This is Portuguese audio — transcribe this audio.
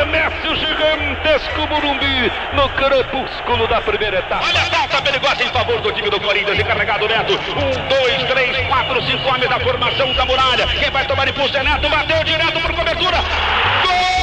estremece o gigantesco Morumbi no crepúsculo da primeira etapa. Olha a falta perigosa em favor do time do Corinthians, encarregado Neto. 1, 2, 3, 4, 5 homens da formação da muralha. Quem vai tomar impulso é Neto, bateu direto por cobertura.